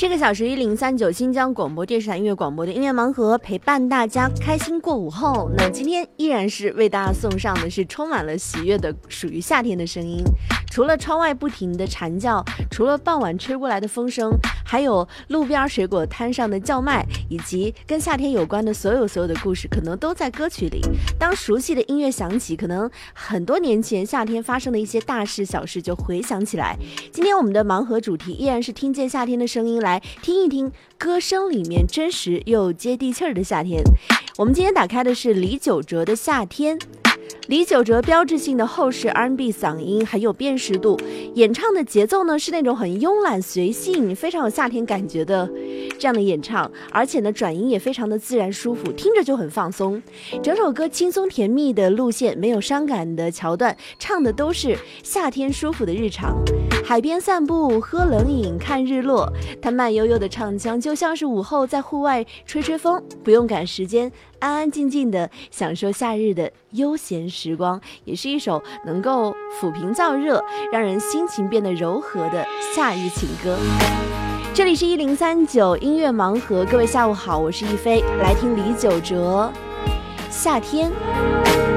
这个小时1039新疆广播电视台音乐广播的音乐盲盒，陪伴大家开心过午后。那今天依然是为大家送上的是充满了喜悦的属于夏天的声音。除了窗外不停的蝉叫，除了傍晚吹过来的风声，还有路边水果摊上的叫卖，以及跟夏天有关的所有的故事，可能都在歌曲里。当熟悉的音乐响起，可能很多年前夏天发生的一些大事小事就回想起来。今天我们的盲盒主题依然是听见夏天的声音，来听一听歌声里面真实又接地气儿的夏天。我们今天打开的是李玖哲的夏天。李玖哲标志性的厚实 R&B 嗓音很有辨识度，演唱的节奏呢是那种很慵懒随性，非常有夏天感觉的这样的演唱，而且呢转音也非常的自然舒服，听着就很放松。整首歌轻松甜蜜的路线，没有伤感的桥段，唱的都是夏天舒服的日常。海边散步，喝冷饮，看日落，他慢悠悠的唱腔就像是午后在户外吹吹风，不用赶时间，安安静静的享受夏日的悠闲时光，也是一首能够抚平燥热，让人心情变得柔和的夏日情歌。这里是1039音乐盲盒，各位下午好，我是一飞，来听李玖哲夏天。